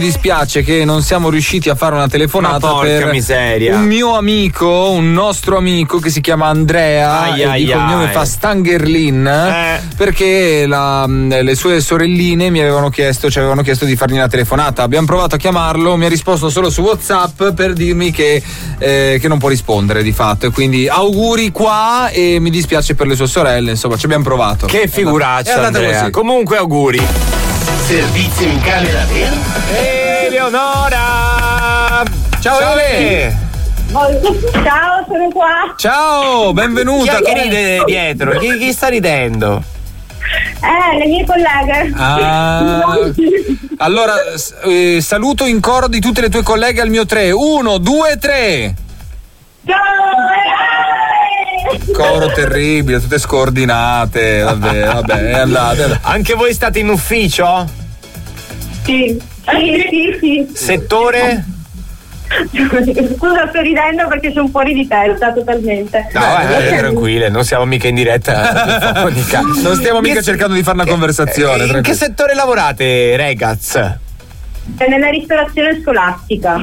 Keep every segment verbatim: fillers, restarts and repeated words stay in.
Mi dispiace che non siamo riusciti a fare una telefonata. Ma porca per miseria. un mio amico, un nostro amico che si chiama Andrea, ai e ai di cognome ai. fa Stangerlin, eh. perché la, le sue sorelline mi avevano chiesto, ci avevano chiesto di fargli una telefonata. Abbiamo provato a chiamarlo, mi ha risposto solo su WhatsApp per dirmi che, eh, che non può rispondere di fatto, e quindi auguri qua, e mi dispiace per le sue sorelle, insomma ci abbiamo provato. Che figuraccia, è andata Andrea. così. Comunque auguri. Servizio in camera verde. Eleonora! Ciao, Ciao Ele! Ciao, sono qua. Ciao, benvenuta. Chi è che ride dietro? Chi, chi sta ridendo? Eh, le mie colleghe. Ah, allora s- eh, saluto in coro di tutte le tue colleghe al mio tre. Uno, due, tre. Coro terribile, tutte scordinate. Vabbè, vabbè, è andate. Anche voi state in ufficio? Sì, sì, sì, sì. Settore? Scusa, sto ridendo perché sono fuori di testa totalmente. No, eh, tranquille, non siamo mica in diretta telefonica. Non stiamo mica Che- cercando di fare una conversazione. In che tranquillo. settore lavorate, ragazz? È nella ristorazione scolastica.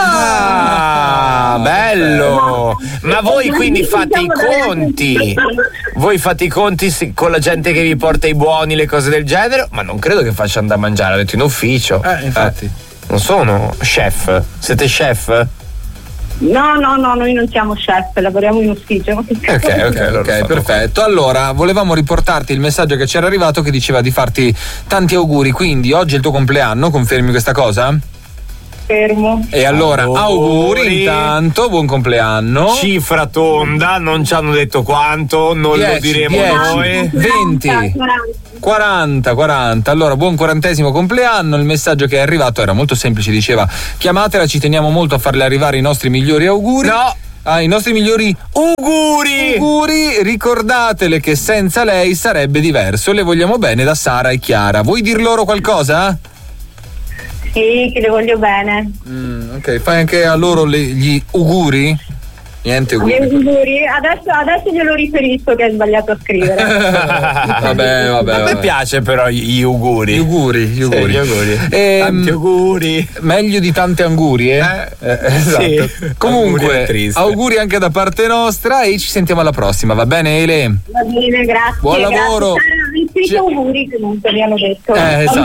Ah, bello! Ma voi quindi fate i conti? Voi fate i conti sì, con la gente che vi porta i buoni, le cose del genere? Ma non credo che faccia andare a mangiare, ho detto in ufficio. Eh, infatti. Eh, non sono chef. Siete chef? No, no, no, noi non siamo chef, lavoriamo in ufficio. Ok, ok, allora Ok, fatto perfetto. Allora, volevamo riportarti il messaggio che c'era arrivato che diceva di farti tanti auguri. Quindi oggi è il tuo compleanno, confermi questa cosa? Fermo. E allora, auguri, Auguri. intanto, buon compleanno. Cifra tonda, non ci hanno detto quanto, non lo dieci, diremo dieci, noi. venti, quaranta, quaranta. Allora, buon quarantesimo compleanno. Il messaggio che è arrivato era molto semplice, diceva: chiamatela, ci teniamo molto a farle arrivare i nostri migliori auguri. No! Ah, i nostri migliori Auguri! auguri, ricordatele che senza lei sarebbe diverso. Le vogliamo bene da Sara e Chiara. Vuoi dir loro qualcosa? Sì, che le voglio bene. Mm, ok, fai anche a loro le- gli auguri? Niente Gli auguri. auguri. Adesso, adesso glielo riferisco che hai sbagliato a scrivere. Vabbè, vabbè. A me vabbè. piace però gli auguri. Gli auguri, gli Sì, auguri. gli auguri. Ehm, Tanti auguri. Meglio di tante angurie. Eh, Eh, esatto. sì. Auguri Comunque, è triste. auguri anche da parte nostra e ci sentiamo alla prossima, va bene, Ele? Va bene, grazie. Buon grazie. lavoro. Vi scritto auguri comunque, mi hanno detto. Eh, esatto.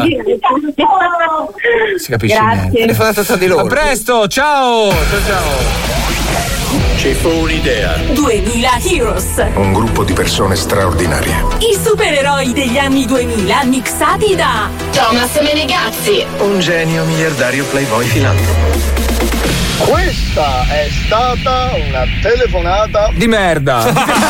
Auguri. Si capisce Grazie. niente. Telefonata tra di loro. A presto, ciao! Ciao ciao! Ci fu un'idea. duemila Heroes, Un gruppo di persone straordinarie. i supereroi degli anni duemila mixati da Thomas Menegazzi, Un genio miliardario playboy filantropo. Questa è stata una telefonata Di merda!